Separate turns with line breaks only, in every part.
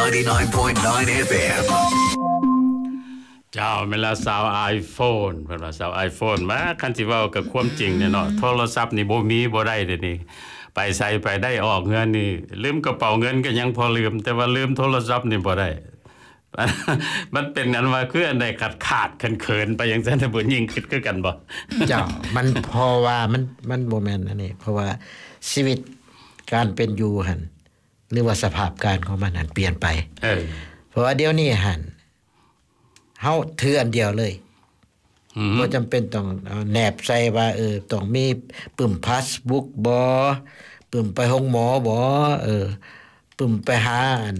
99.9 FM
เจ้าเวลาสาว iPhone เพิ่นว่าสาว iPhone มาคันสิเว้ากับความจริงเนี่ยเนาะโทรศัพท์นี่บ่มีบ่ได้เด้นี่ไปใส่ไปได้ออกเงินนี่ลืมกระเป๋าเงินก็ยังพอลืมแต่ว่าลืมโทรศัพท์นี่บ่ได้ มันเป็นอันว่าคืออันใดขาดเขินๆไปจังซั่นบ่ยิ่งคิดคือกันบ่
เจ้ามันเพราะว่ามันบ่แม่นอันนี้เพราะว่าชีวิตการเป็นอยู่หั่นหรือว่าสภาพการของมันหั่นเปลี่ยนไปเพราะว่าเดี๋ยวนี้หั่นเฮาถืออันเดียวเลยบ่จำเป็นต้องแนบใส่ว่าต้องมีปึ้มพาสบุ๊กบ่ปึ้มไปห้องหมอบ่ปึ้มไปหาอัน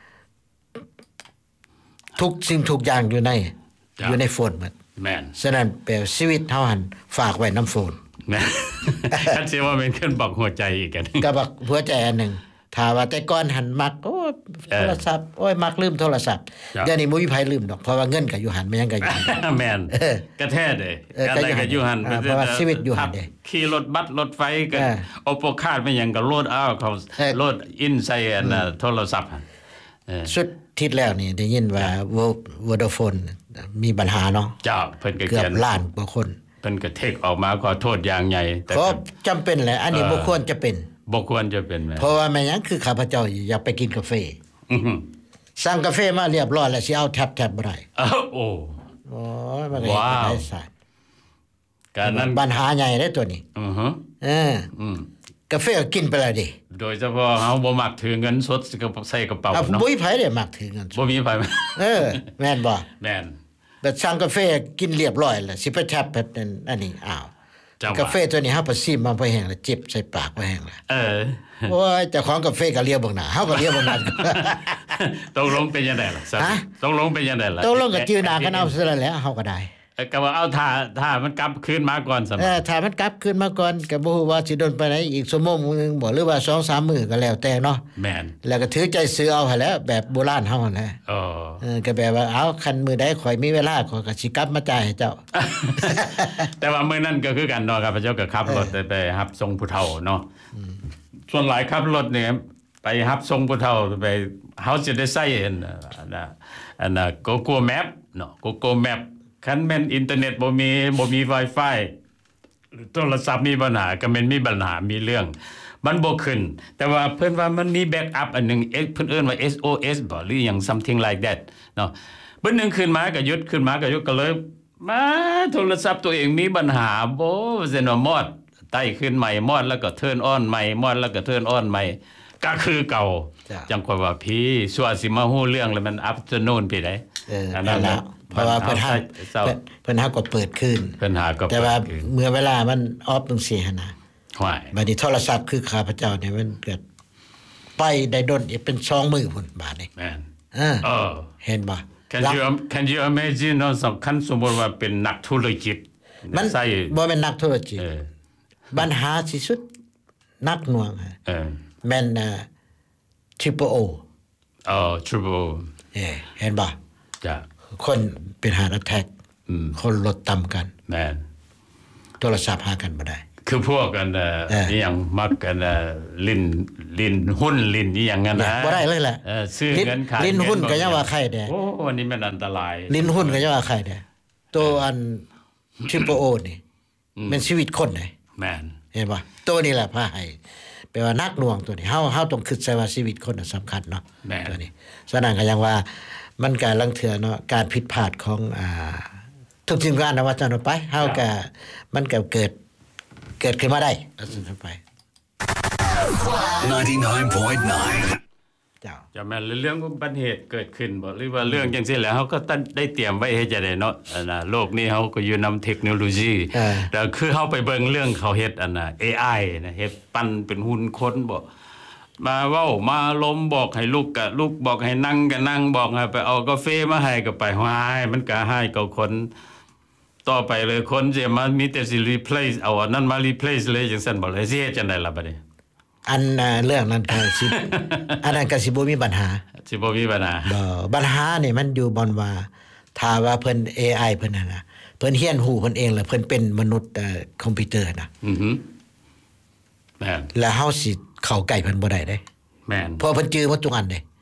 ทุกสิ่งทุกอย่างอยู่ในโฟนหมด
แม่น
ฉะนั้นแปลชีวิตเฮาหั่นฝากไว้นำโฟน
แม่นคันสิว่าเป็นขึ้นบอกหัวใจอีกอัน
ก็บอกหัวใจอันนึงถ้าว่าแต่ก่อนหันมักโอ้โทรศัพท์โอ้ยมักลืมโทรศัพท์เดี๋ยวนี้บ่มีไผลืมดอกเพราะว่าเงินก็อยู่หันมันยังก็อยู่
แม่นกระแท้เด้การใดก็อยู่หัน
เพราะว่าชีวิตอยู่หันเด้
ขี่รถบัสรถไฟก็เอาโปคาดมันยังก็โหลดเอาเขาโหลดอินใส่อันโทรศัพท์
สุดทิศแล้วนี่ได้ยินว่า Vodafone มีปัญหาเนาะ
จ้าเพิ่นก็
เกือบล้านกว่าคน
เพิ่นก็เทคออกมาขอโทษอย่างใหญ่
แต่ก็จำเป็นแหละอันนี้บ่ควรจะเป็น
บ่ควรจะเป็นแม่
เพราะว่าแม่หยังคือข้าพเจ้าอยากไปกินกาแฟสั่งกาแฟมาเรียบร้อยแล้วสิเอาแท็บบ่ได้
โอ้
มันก็ได้สาร
การนั้น
ปัญหาใหญ่เด้ตัวนี้กาแฟก็กินไปแล้วดิ
โดยเฉพาะเฮาบ่มักถือเงินสดใส่กระเป๋าเนาะ
บ่มีไผได้มักถือเงินสด
บ่มีไผ
แม่นบ่
แม่น
แต่สั่งกาแฟกินเรียบร้อยแล้วสิไปแท็บแบบนั้นอันนี้อ้าวกาแฟตัวนี้เฮาไปซิมมาพอแห้งแล้วจิบใส่ปากพอแห้งแล้วโอ้ยเจ้าของกาแฟก็เลียเบิ่งหน้าเฮาก็เลียเบิ่งหน้า
ตกลงเป็นจังได๋ล่ะตกลงเป็นจังได๋ล่ะ
ตกลงก็จื้อหน้ากันเอาซะแล้วเฮาก็ได้
ก็ว่าเอาถ้ามันกลับคืนมาก่อนซั่น
ถ้ามันกลับคืนมาก่อนก็บ่ฮู้ว่าสิโดนไปไหนอีกชั่วโมงนึงบ่หรือว่า 2-3 มื้อก็แล้วแต่เนาะ
แม่น
แล้วก็ถือใจซื้อเอาหั่นแหละแบบโบราณเฮาหั่นแหละก็แบบว่าเอาคันมื้อใดข่อยมีเวลาข่อยก็สิกลับมาจ่ายให้เจ้า
แต่ว่ามื้อนั้นก็คือกันเนาะครับพระเจ้าก็ขับรถไปรับส่งผู้เฒ่าเนาะส่วนหลายขับรถเนี่ยไปรับส่งผู้เฒ่าไปเฮาสิได้ใช้อันน่ะ Google Map เนาะ Google Mapคันแม่นอินเทอร์เน็ตบ่มี Wi-Fi โทรศัพท์มีปัญหาก็แม่นมีปัญหามีเรื่องมันบ่ขึ้นแต่ว่าเพิ่นว่ามันมีแบ็กอัพอันนึงเพิ่นเอิ้นว่า SOS บ่หรือหยัง something like that เนาะเบิ่นนึงขึ้นมาก็หยุดขึ้นมาก็หยุดก็เลยมาโทรศัพท์ตัวเองมีปัญหาบ่ซั่นว่ามอดไต่ขึ้นใหม่มอดแล้วก็เทิร์นออนใหม่มอดแล้วก็เทิร์นออนใหม่ก็คือเก่าจังค่อยว่าพี่สัวสิมาฮู้เรื่องแล้วมัน afternoon พี่ได้
อันนั้นแหละเพราะว่าเพิ่นหาก็เปิดขึ้นแต่ว่าเมื่อเวลามันออฟจังซี่หั่นน่ะบัดนี้โทรศัพท์คือข้าพเจ้านี่มันเกิดไปได้ดนเป็น2มื้อพุ่นบาดนี้
แม่น
เห็นบ่
Can you imagine เนาะคันสมมุติว่าเป็นนักธุรกิจ
มันบ่แม่นนักธุรกิจปัญหาที่สุดนักหน่วงแม่นTriple O
Triple O
เห็นบ่
จ้ะ
คนเป็นหาแท็กคนลดต่ำกัน
แม่น
โทรศัพท์หากันบ่ได้
คือพวกกันอีหยังมักกันลิ้นหุ้นลิ้นอีหยังกันนะ
บ่ได้เลยแหละ
ซื้อเงินขาย
ลิ้นหุ้นก็ยังว่าใครแด
โอ้อันนี้มันอันตราย
ลิ้นหุ้นก็ยังว่าใครแดตัวอัน Triple O นี่มันชีวิตคนได้
แม่น
เห็นบ่ตัวนี้แหละพาให้แปลว่านักหน่วงตัวนี้เฮาต้องคิดใส่ว่าชีวิตคนน่ะสำคัญเนาะตัวนี้ฉะนั้นก็ยังว่ามันก็ลังเทื่อเนาะการผิดพลาดของทุกสิ่งทุกอย่างนะว่าจังไปเฮาก็มันก็เกิดขึ้นมาได้ซั่นไป
99.9
จะแม่นเรื่องอุบัติเหตุเกิดขึ้นบ่หรือว่าเรื่องจังซี่แหละเฮาก็ได้เตรียมไว้เฮ็ดจังได๋เนาะโลกนี้เฮาก็อยู่นำเทคโนโลยีแต่คือเฮาไปเบิ่งเรื่องเขาเฮ็ดAI นะเฮ็ดปั้นเป็นหุ่นคนบ่มาเว้ามาลมบอกให้ลุกก็ลุกบอกให้นั่งก็นั่งบอกให้ไปเอากาแฟมาให้ก็ไปหายมันก็ให้กับคนต่อไปเลยคนสิมามีแต่สิ replace เอาอันนั้นมา replace เลยจังซั่นบ่เลยสิเฮ็ดจังได๋ล่ะบัดนี้
อันเรื่องนั้นก็สิอันนั้นก็สิบ่มีปัญหาบ่ปัญหานี่มันอยู่บ่อนว่าถ้าว่าเพิ่น AI เพิ่นน่ะนะเพิ่นเรียนรู้เพิ่นเองแล้วเพิ่นเป็นมนุษย์คอมพิวเตอร์นะ
แม่น
แล้วเฮาสิเข้าใกล้เพิ่นบ่ได้เด้
แม่น
เพราะเพิ่นจื้อหมดทุกอันเด้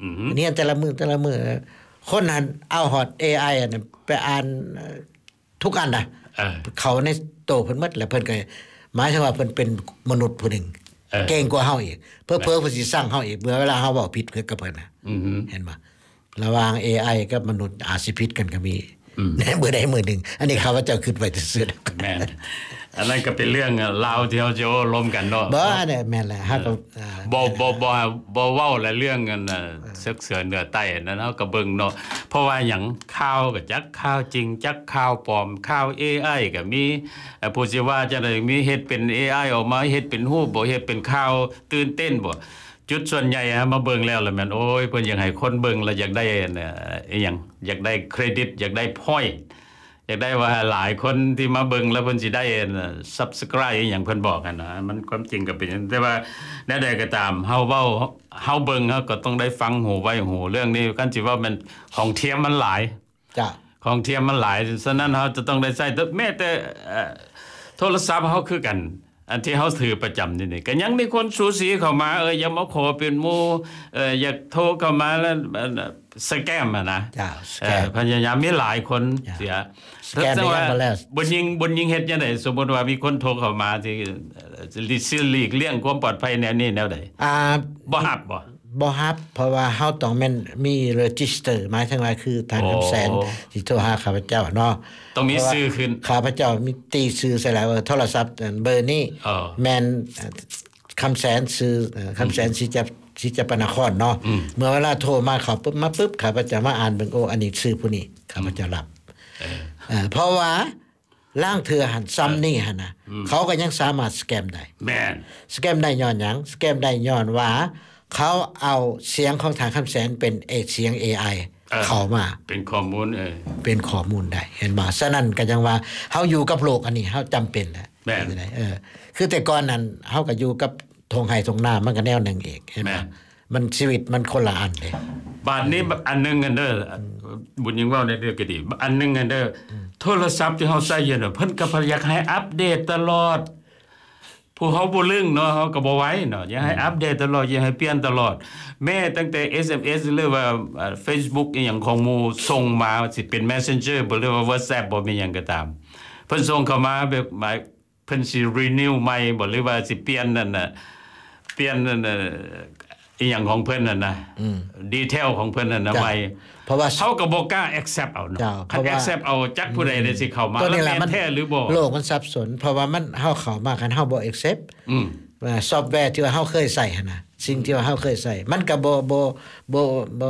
เรียนแต่ละมือคนนั้นเอาฮอด AI อันนั้นไปอ่านทุกอันน่ะเขาในโตเพิ่นหมดแล้วเพิ่นก็หมายถึงว่าเพิ่นเป็นมนุษย์ผู้หนึ่งเก่งกว่าเฮาอีกเพิ่นเพิ่นสิสร้างเฮาอีกเมื่อเวลาเฮาเว้าผิดกับเพิ่นน่ะเห็นบ่ระหว่าง AI กับมนุษย์อาจสิผิดกันก็มีในมื้อใดมื้อหนึ่งอันนี้ข้าพเจ้าคิดไว้ซื่อๆ
แม่นอันนั้นก็เป็นเรื่องราวที่เฮาจะล้มกันเนาะ
บ่ได้แม่นแหละเฮาก็
บ่เว้าและเรื่องกันซึกเสือเหนือใต้นั่นเฮาก็เบิ่งเนาะเพราะว่าหยังข่าวก็จักข่าวจริงจักข่าวปลอมข่าว AI ก็มีผู้สิว่าจังได๋มีเฮ็ดเป็น AI ออกมาเฮ็ดเป็นรูปบ่เฮ็ดเป็นข่าวตื่นเต้นบ่จุดส่วนใหญ่มาเบิ่งแล้วแม่นโอ้ยเพิ่นอยากให้คนเบิ่งแล้วอยากได้อีหยังอยากได้เครดิตอยากได้ point อยากได้ว่าหลายคนที่มาเบิ่งแล้วเพิ่นสิได้ Subscribe อีหยังเพิ่นบอกกันนะมันความจริงก็เป็นแต่ว่าแนวใดก็ตามเฮาเว้าเฮาเบิ่งเฮาก็ต้องได้ฟังหูไว้หูเรื่องนี้กันสิว่ามันของเทียมมันหลาย
จ้ะ
ของเทียมมันหลายฉะนั้นเฮาจะต้องได้ใช้แม้แต่โทรศัพท์เฮาคือกันอันที่เฮาถือประจำนี่ก็ยังมีคนสูสีเข้ามาอย่ามาขอเป็นหมู่อยากโทรเข้ามาแล้วสแกมนะ
จ้ะสแกม
พยายามมีหลายคนเสีย
สแกมได้แล้ว
บนยิงเฮ็ดจังได๋สมมุติว่ามีคนโทรเข้ามาที่หลีกเลี่ยงความปลอดภัยแนวนี้แนวใดบ่ฮับ
บ่ฮับเพราะว่าเฮาต้องแม่นมี register หมายถึงว่าคือทางคำแสนสิโทรหาข้าพเจ้าเนาะ
ต้องมีชื่อขึ้น
ข้าพเจ้ามีตีชื่อใส่แล้วโทรศัพท์เบอร์นี้แม่นคำแสนชื่อคำแสนสิจะปนครเนาะเมื่อเวลาโทรมาเขาปึ๊บข้าพเจ้ามาอ่านเบิ่งโอ้อันนี้ชื่อผู้นี้ข้าพเจ้ารับเพราะว่าล่างเถือหันซ้ำนี่หั่นน่ะเขาก็ยังสามารถสแกมได้
แม่น
สแกมได้ย้อนหยังสแกมได้ย้อนว่าเขาเอาเสียงของทางคำแสนเป็นเสียง AI เข้ามา
เป็นข้อมูล
เป็นข้อมูลได้เห็นบ่ฉะนั้นก็จังว่าเฮาอยู่กับโลกอันนี้เฮาจำเป็นแหละ
แม่น
คือแต่ก่อนนั้นเฮาก็อยู่กับทงไห้ทงนามันก็แนวนึงเองเห็นบ่มันชีวิตมันคนละอันเด้
บาดนี้อันนึงกันเด้อบุญยิ่งเว้าได้เด้อก็ดีอันนึงกันเด้อโทรศัพท์ที่เฮาใช้อยู่น่ะเพิ่นก็อยากให้อัปเดตตลอดผู้เฮาบ่ลึงเนาะเฮาก็บ่ไหวเนาะอยากให้อัปเดตตลอดอยากให้เปลี่ยนตลอดแม้ตั้งแต่ SMS หรือว่า Facebook อีหยังของหมู่ส่งมาสิเป็น Messenger บ่หรือว่า WhatsApp บ่มีหยังก็ตามเพิ่นส่งเข้ามาแบบหมายเพิ่นสิ renew ใหม่บ่หรือว่าสิเปลี่ยนนั่นน่ะเปลี่ยนนั่นน่ะอีหยังของเพิ่นนั่นน่ะดีเทลของเพิ่นนั่นน่ะใหม่
เพราะว่า
เฮาก็บ่กล้า accept เอาเนาะคัน accept เอาจักผู้ใดได้สิเข้ามาแล้วแม่นแท้หรือบ่
โลกมันสับสนเพราะว่ามันเฮาเข้ามาคันเฮาบ่ accept ซอฟต์แวร์ที่ว่าเฮาเคยใช้หั่นน่ะสิ่งที่ว่าเฮาเคยใช้มันก็บ่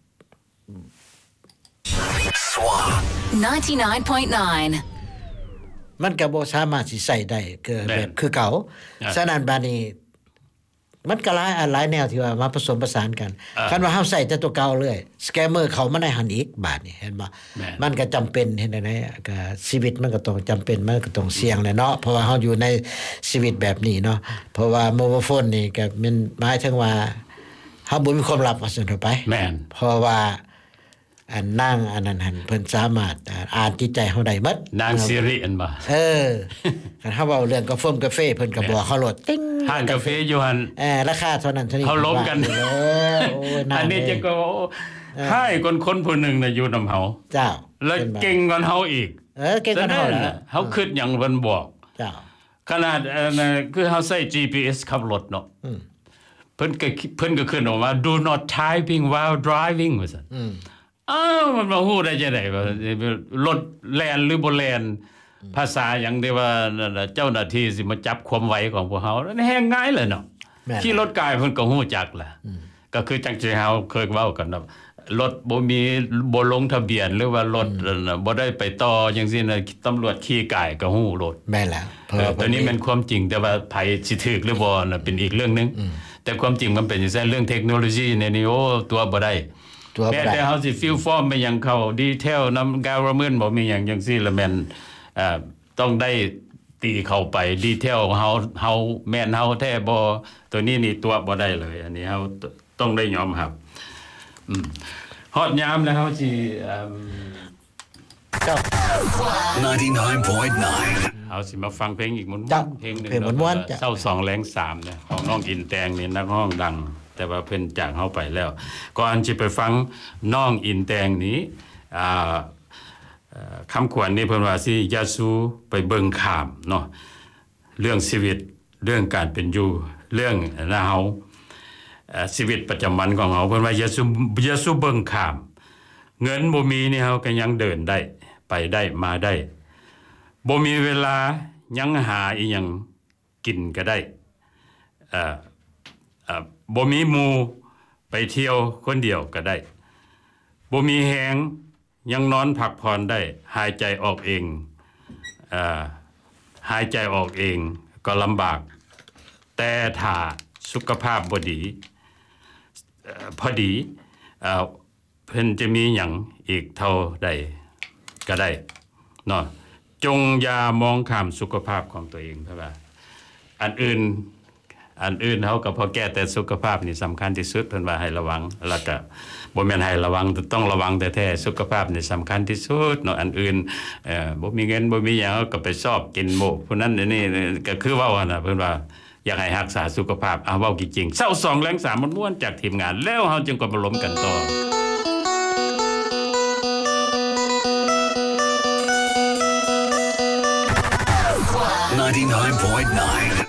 99.9 มันก็บ่สามารถสิใช้ได้แบบคือเก่าฉะนั้นบัดนี้มันก็หลายแนวที่ว่ามาผสมผสานกันคันว่าเฮาใช้แต่ตัวเก่าเลยสแกมเมอร์เขามาได้หันอีกบาดนี้เห็นบ่มันก็จำเป็นเฮ็ดได้ก็ชีวิตมันก็ต้องจำเป็นมันก็ต้องเสี่ยงแหละเนาะเพราะว่าเฮาอยู่ในชีวิตแบบนี้เนาะเพราะว่าโมบายโฟนนี่ก็มันหมายถึงว่าเฮาบ่มีความลับว่าซั่นไป
แม่น
เพราะว่าอันนั่งอันนั้นหั่นเพิ่นสามารถอ่านจิตใจเฮาได้หมด
นางซิริอันบ่
คันเฮาเว้าเรื่องกาแฟเพิ่นก็บอกเฮาโลดติ๊ง
ห้างกาแฟอยู่หั่น
ราคาเท่านั้นเท่านี้
เฮาล้มกันอันนี้จะก็ให้คนผู้นึงน่ะอยู่นำเฮา
เจ้า
แล้วเก่งกว่าเฮาอีก
เก่งกว่าเฮาล่ะ
เฮาคิดหยังเพิ่นบอก
เจ้า
ขนาดคือเฮาใช้ GPS ขับรถเนาะเพิ่นก็ขึ้นออกมา do not typing while driving ว่าซั่นมันบ่ฮู้ได้จังได๋ว่ารถแล่นหรือบ่แล่นภาษาหยังที่ว่าเจ้าหน้าที่สิมาจับความไวของพวกเฮานั่นแฮงง่ายเลยเนาะขี่รถกายเพิ่นก็ฮู้จักล่ะก็คือจังซี่เฮาเคยเว้ากันเนาะรถบ่มีบ่ลงทะเบียนหรือว่ารถบ่ได้ไปต่อจังซี่น่ะตำรวจขี่กายก็ฮู้รถ
แม่นแล้ว
ตัวนี้มันความจริงแต่ว่าไผสิถูกหรือบ่น่ะเป็นอีกเรื่องนึงแต่ความจริงมันเป็นจังซี่เรื่องเทคโนโลยีนี่โอ้ตัวบ่ได้แม้แต่เฮาสิฟิลฟอร์มไปหยังเข้าดีเทลนำgovernment บ่มีหยังจังซี่ละแม่นต้องได้ตีเข้าไปดีเทลเฮาแม่นเฮาแท้บ่ตัวนี้นี่ตัวบ่ได้เลยอันนี้เฮาต้องได้ยอมรับฮอดยามแล้วเฮาสิ99.9 เอาสิมาฟังเพลงอีกเพลงนึงเช้า2แรง3เนี่ยของน้องอินแตงนี่นักร้องดังแต่ว่าเพิ่นจากเฮาไปแล้วก่อนสิไปฟังน้องอินแตงนี้คำขวัญนี้เพิ่นว่าสิยาสูไปเบิ่งข้ามเนาะเรื่องชีวิตเรื่องการเป็นอยู่เรื่องเฮาชีวิตประจำวันของเฮาเพิ่นว่าอย่าสูเบิ่งข้ามเงินบ่มีนี่เฮาก็ยังเดินได้ไปได้มาได้บ่มีเวลายังหาอีหยังกินก็ได้บ่มีหมู่ไปเที่ยวคนเดียวก็ได้บ่มีแฮงยังนอนพักผ่อนได้หายใจออกเองหายใจออกเองก็ลำบากแต่ถ้าสุขภาพบ่ดีพอดีเพิ่นจะมีหยังอีกเท่าใดก็ได้เนาะจงอย่ามองข้ามสุขภาพของตัวเองเพราะว่าอันอื่นเฮาก็พอแก้แต่สุขภาพนี่สำคัญที่สุดเพิ่นว่าให้ระวังแล้วก็บ่แม่นให้ระวังต้องระวังแต่แท้สุขภาพนี่สำคัญที่สุดเนาะอันอื่นบ่มีเงินบ่มีหยังก็ไปชอบกินโมกผู้นั้นนี่ก็คือเว้าน่ะเพิ่นว่าอยากให้รักษาสุขภาพเว้าจริงๆเช้า2แลง3ม่วนๆจากทีมงานแล้วเฮาจึงก็มาล้มกันต่อ
99.9